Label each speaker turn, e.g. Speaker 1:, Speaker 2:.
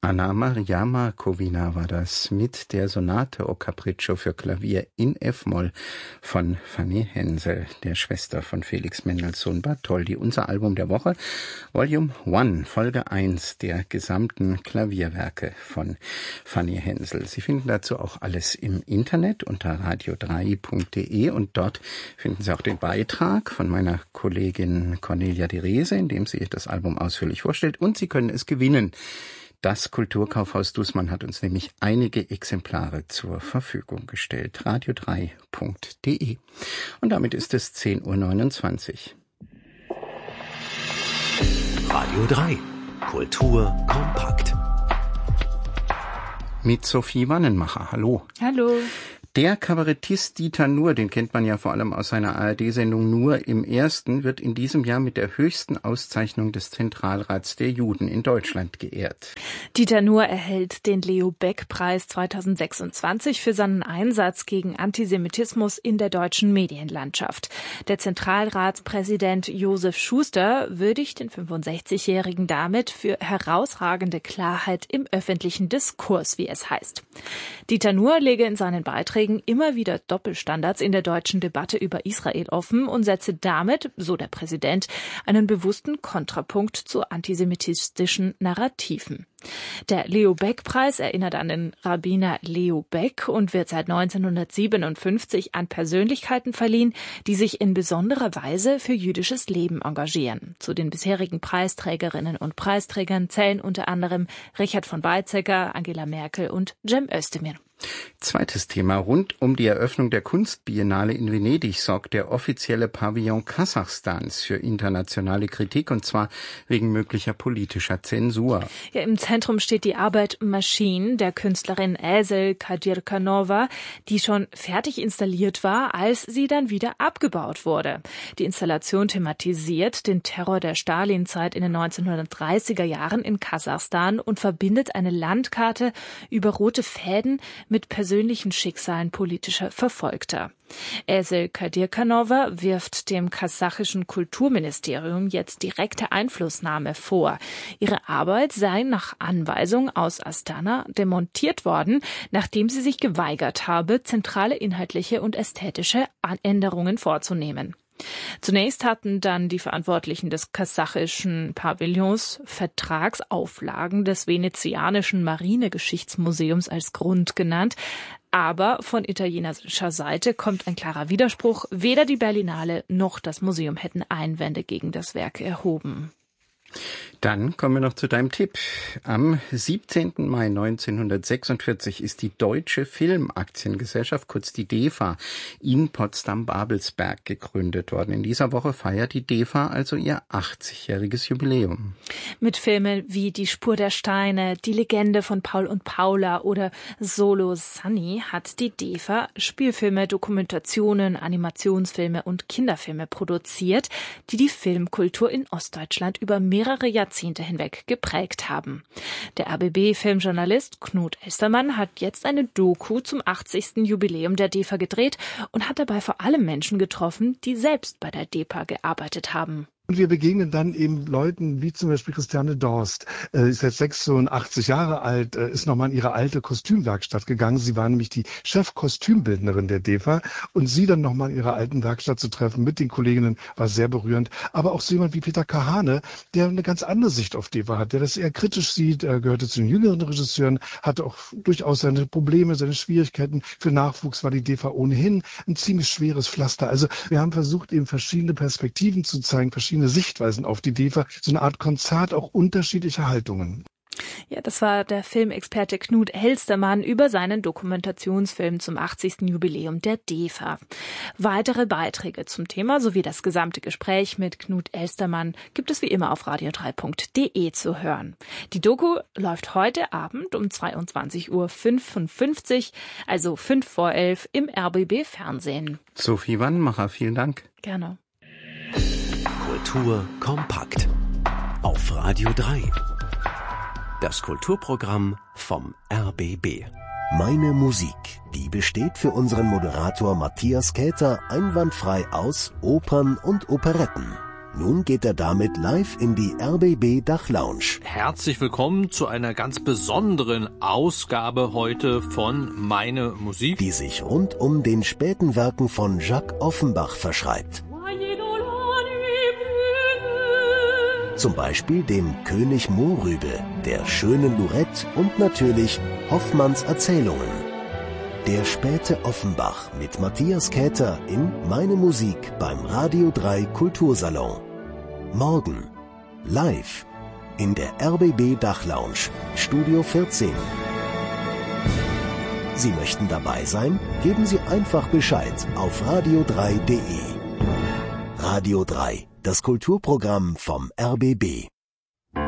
Speaker 1: Anna Maria Markowina war das mit der Sonate o Capriccio für Klavier in F-Moll von Fanny Hensel, der Schwester von Felix Mendelssohn Bartholdy. Unser Album der Woche, Volume 1, Folge 1 der gesamten Klavierwerke von Fanny Hensel. Sie finden dazu auch alles im Internet unter radio3.de und dort finden Sie auch den Beitrag von meiner Kollegin Cornelia de Rese, in dem sie das Album ausführlich vorstellt, und Sie können es gewinnen. Das Kulturkaufhaus Dußmann hat uns nämlich einige Exemplare zur Verfügung gestellt. radio3.de. Und damit ist es 10:29 Uhr.
Speaker 2: Radio 3. Kultur kompakt.
Speaker 1: Mit Sophie Wannenmacher. Hallo.
Speaker 3: Hallo.
Speaker 1: Der Kabarettist Dieter Nuhr, den kennt man ja vor allem aus seiner ARD-Sendung Nur im Ersten, wird in diesem Jahr mit der höchsten Auszeichnung des Zentralrats der Juden in Deutschland geehrt.
Speaker 3: Dieter Nuhr erhält den Leo-Baeck-Preis 2026 für seinen Einsatz gegen Antisemitismus in der deutschen Medienlandschaft. Der Zentralratspräsident Josef Schuster würdigt den 65-Jährigen damit für herausragende Klarheit im öffentlichen Diskurs, wie es heißt. Dieter Nuhr lege in seinen Beiträgen immer wieder Doppelstandards in der deutschen Debatte über Israel offen und setze damit, so der Präsident, einen bewussten Kontrapunkt zu antisemitistischen Narrativen. Der Leo-Baeck-Preis erinnert an den Rabbiner Leo Baeck und wird seit 1957 an Persönlichkeiten verliehen, die sich in besonderer Weise für jüdisches Leben engagieren. Zu den bisherigen Preisträgerinnen und Preisträgern zählen unter anderem Richard von Weizsäcker, Angela Merkel und Cem Özdemir.
Speaker 1: Zweites Thema. Rund um die Eröffnung der Kunstbiennale in Venedig sorgt der offizielle Pavillon Kasachstans für internationale Kritik, und zwar wegen möglicher politischer Zensur.
Speaker 3: Ja, im Zentrum steht die Arbeit Machine der Künstlerin Elsel Kadirkanova, die schon fertig installiert war, als sie dann wieder abgebaut wurde. Die Installation thematisiert den Terror der Stalinzeit in den 1930er Jahren in Kasachstan und verbindet eine Landkarte über rote Fäden mit persönlichen Schicksalen politischer Verfolgter. Elsel Kadirkanova wirft dem kasachischen Kulturministerium jetzt direkte Einflussnahme vor. Ihre Arbeit sei nach Anweisung aus Astana demontiert worden, nachdem sie sich geweigert habe, zentrale inhaltliche und ästhetische Änderungen vorzunehmen. Zunächst hatten dann die Verantwortlichen des kasachischen Pavillons Vertragsauflagen des venezianischen Marinegeschichtsmuseums als Grund genannt. Aber von italienischer Seite kommt ein klarer Widerspruch. Weder die Berlinale noch das Museum hätten Einwände gegen das Werk erhoben.
Speaker 1: Dann kommen wir noch zu deinem Tipp. Am 17. Mai 1946 ist die Deutsche Filmaktiengesellschaft, kurz die DEFA, in Potsdam-Babelsberg gegründet worden. In dieser Woche feiert die DEFA also ihr 80-jähriges Jubiläum.
Speaker 3: Mit Filmen wie Die Spur der Steine, Die Legende von Paul und Paula oder Solo Sunny hat die DEFA Spielfilme, Dokumentationen, Animationsfilme und Kinderfilme produziert, die die Filmkultur in Ostdeutschland über mehrere Jahrzehnte hinweg geprägt haben. Der RBB-Filmjournalist Knut Elstermann hat jetzt eine Doku zum 80. Jubiläum der DEFA gedreht und hat dabei vor allem Menschen getroffen, die selbst bei der DEFA gearbeitet haben.
Speaker 4: Und wir begegnen dann eben Leuten wie zum Beispiel Christiane Dorst, ist jetzt 86 Jahre alt, ist nochmal in ihre alte Kostümwerkstatt gegangen. Sie war nämlich die Chefkostümbildnerin der DEFA, und sie dann nochmal in ihrer alten Werkstatt zu treffen mit den Kolleginnen war sehr berührend. Aber auch so jemand wie Peter Kahane, der eine ganz andere Sicht auf DEFA hat, der das eher kritisch sieht, er gehörte zu den jüngeren Regisseuren, hatte auch durchaus seine Probleme, seine Schwierigkeiten. Für Nachwuchs war die DEFA ohnehin ein ziemlich schweres Pflaster. Also wir haben versucht, eben verschiedene Perspektiven zu zeigen, verschiedene Sichtweisen auf die DEFA, so eine Art Konzert auch unterschiedlicher Haltungen.
Speaker 3: Ja, das war der Filmexperte Knut Elstermann über seinen Dokumentationsfilm zum 80. Jubiläum der DEFA. Weitere Beiträge zum Thema sowie das gesamte Gespräch mit Knut Elstermann gibt es wie immer auf radio3.de zu hören. Die Doku läuft heute Abend um 22:55 Uhr, also 5 vor 11 im RBB Fernsehen.
Speaker 1: Sophie Wannenmacher, vielen Dank.
Speaker 3: Gerne.
Speaker 2: Kultur kompakt. Auf Radio 3. Das Kulturprogramm vom RBB.
Speaker 5: Meine Musik, die besteht für unseren Moderator Matthias Käther einwandfrei aus Opern und Operetten. Nun geht er damit live in die RBB Dachlounge.
Speaker 6: Herzlich willkommen zu einer ganz besonderen Ausgabe heute von Meine Musik,
Speaker 5: die sich rund um den späten Werken von Jacques Offenbach verschreibt. Zum Beispiel dem König Mohrrübe, der schönen Lorette und natürlich Hoffmanns Erzählungen. Der späte Offenbach mit Matthias Käther in Meine Musik beim Radio 3 Kultursalon. Morgen live in der RBB Dachlounge, Studio 14. Sie möchten dabei sein? Geben Sie einfach Bescheid auf radio3.de. Radio 3, das Kulturprogramm vom RBB.